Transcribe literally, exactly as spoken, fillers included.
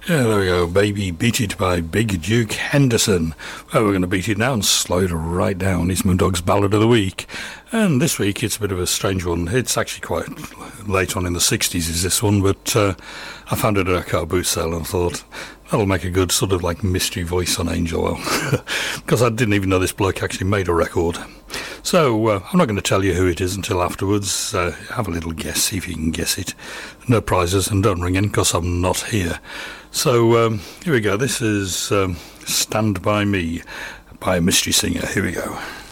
Yeah, there we go. Baby Beat It by Big Duke Henderson. Well, we're going to beat it down, slow it right down. It's Moondog's Ballad of the Week. And this week it's a bit of a strange one. It's actually quite late on in the sixties is this one, but uh, I found it at a car boot sale and thought that'll make a good sort of like mystery voice on Angel Oil. Because I didn't even know this bloke actually made a record. So uh, I'm not going to tell you who it is until afterwards. Uh, have a little guess, see if you can guess it. No prizes, and don't ring in because I'm not here. So um, here we go. This is um, Stand By Me by a mystery singer. Here we go.